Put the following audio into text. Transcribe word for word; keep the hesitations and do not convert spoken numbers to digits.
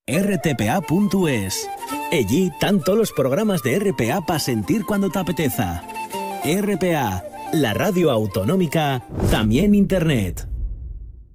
erre te pe a punto es. Allí están todos los programas de erre pe a para sentir cuando te apeteza. erre pe a, la radio autonómica, también internet.